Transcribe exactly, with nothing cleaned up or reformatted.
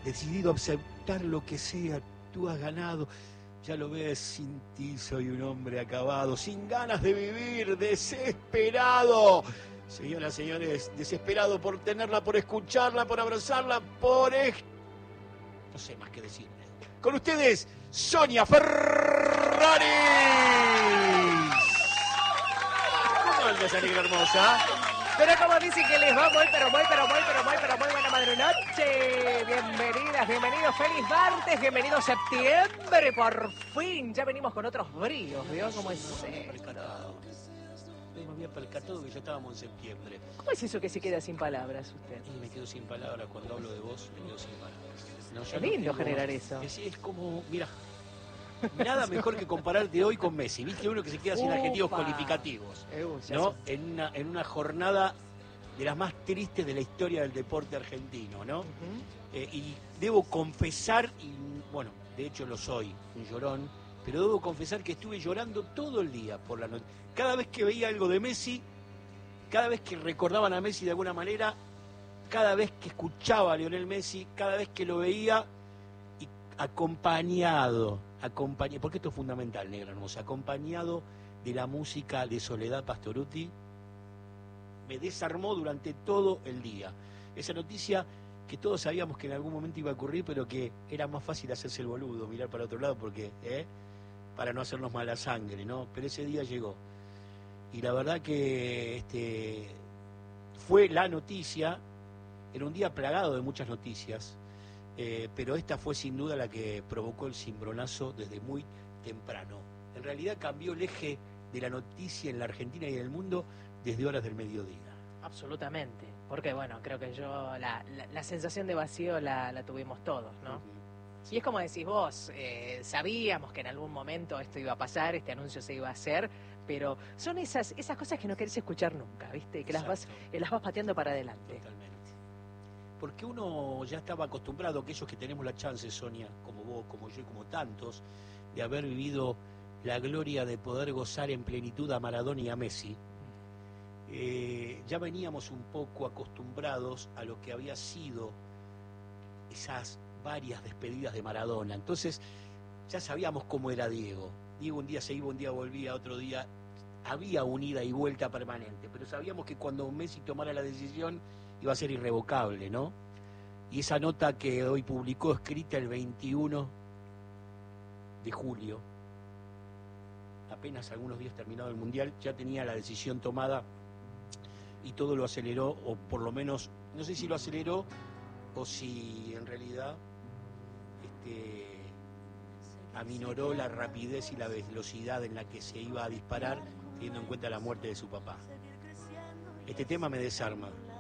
decidido a aceptar lo que sea. Tú has ganado. Ya lo ves, sin ti soy un hombre acabado, sin ganas de vivir, desesperado. Señoras, señores, desesperado por tenerla, por escucharla, por abrazarla, por... Es... No sé más qué decirle. Con ustedes, Sonia Ferraris. ¿Cómo andas, amiga hermosa? Pero como dicen que les va muy, pero muy, pero muy, pero muy, pero muy buena madre noche. Bienvenidas, bienvenidos, feliz martes, bienvenido septiembre, por fin. Ya venimos con otros bríos, ¿vio cómo es esto? Me había percatado que ya estábamos en septiembre. ¿Cómo es eso que se queda sin palabras usted? Y me quedo sin palabras, cuando hablo de vos, me quedo sin palabras. No, es lindo no generar eso. Es, es como, mira, nada mejor que compararte hoy con Messi. ¿Viste? Uno que se queda sin Upa. adjetivos cualificativos, ¿no? En una, en una jornada de las más tristes de la historia del deporte argentino, ¿no? Uh-huh. eh, y debo confesar, y bueno, de hecho lo soy, un llorón, pero debo confesar que estuve llorando todo el día por la noche. Cada vez que veía algo de Messi, cada vez que recordaban a Messi de alguna manera, cada vez que escuchaba a Lionel Messi, cada vez que lo veía, y acompañado, acompañado, porque esto es fundamental, negra hermosa, acompañado de la música de Soledad Pastorutti, me desarmó durante todo el día. Esa noticia que todos sabíamos que en algún momento iba a ocurrir, pero que era más fácil hacerse el boludo, mirar para otro lado, porque, ¿eh? para no hacernos mala sangre, ¿no? Pero ese día llegó. Y la verdad que este, fue la noticia, era un día plagado de muchas noticias, eh, pero esta fue sin duda la que provocó el cimbronazo desde muy temprano. En realidad cambió el eje de la noticia en la Argentina y en el mundo desde horas del mediodía. Absolutamente, porque bueno, creo que yo, la, la, la sensación de vacío la, la tuvimos todos, ¿no? Uh-huh. Y es como decís vos, eh, sabíamos que en algún momento esto iba a pasar, este anuncio se iba a hacer, pero son esas esas cosas que no querés escuchar nunca, ¿viste? Que las vas, eh, las vas pateando para adelante. Totalmente. Porque uno ya estaba acostumbrado, aquellos que tenemos la chance, Sonia, como vos, como yo y como tantos, de haber vivido la gloria de poder gozar en plenitud a Maradona y a Messi, eh, ya veníamos un poco acostumbrados a lo que había sido esas varias despedidas de Maradona. Entonces ya sabíamos cómo era Diego. Diego un día se iba, un día volvía, otro día había una ida y vuelta permanente, pero sabíamos que cuando Messi tomara la decisión iba a ser irrevocable, ¿no? Y esa nota que hoy publicó, escrita el veintiuno de julio, apenas algunos días terminado el Mundial, ya tenía la decisión tomada y todo lo aceleró, o por lo menos, no sé si lo aceleró o si en realidad este, aminoró la rapidez y la velocidad en la que se iba a disparar, teniendo en cuenta la muerte de su papá. Este tema me desarma.